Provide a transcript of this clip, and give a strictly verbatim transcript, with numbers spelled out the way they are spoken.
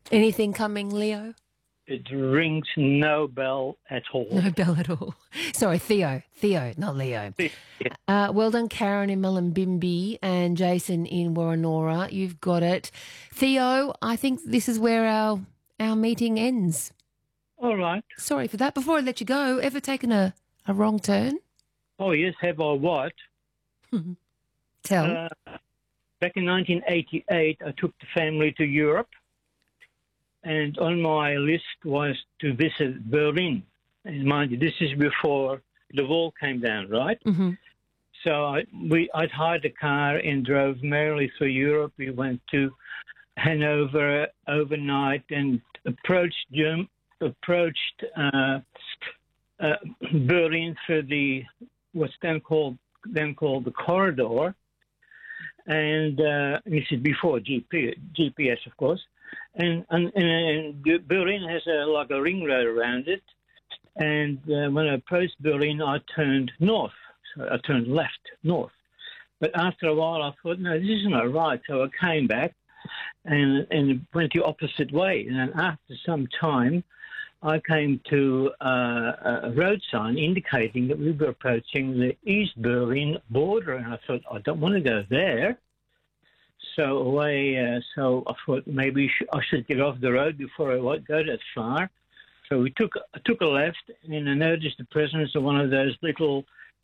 Anything coming, Leo? It rings no bell at all. No bell at all. Sorry, Theo. Theo, not Leo. Yeah. Uh, well done, Karen in Mullumbimby and Jason in Warranora. You've got it. Theo, I think this is where our our meeting ends. All right. Sorry for that. Before I let you go, ever taken a, a wrong turn? Oh, yes, have I what? Tell. Uh, back in nineteen eighty-eight, I took the family to Europe, and on my list was to visit Berlin. And mind you, this is before the wall came down, right? Mm-hmm. So I, we, I'd hired a car and drove merrily through Europe. We went to Hanover overnight and approached Germ- approached uh, uh, Berlin through the what's then called then called the corridor, and uh, this is before G P, G P S, of course. And and, and, and Berlin has a, like a ring road around it. And uh, when I approached Berlin, I turned north. So I turned left, north. But after a while, I thought, no, this isn't right. So I came back and and went the opposite way. And then after some time, I came to uh, a road sign indicating that we were approaching the East Berlin border. And I thought, I don't want to go there. So away, uh, so I thought maybe I should get off the road before I go that far. So we took I took a left, and I noticed the presence of one of those little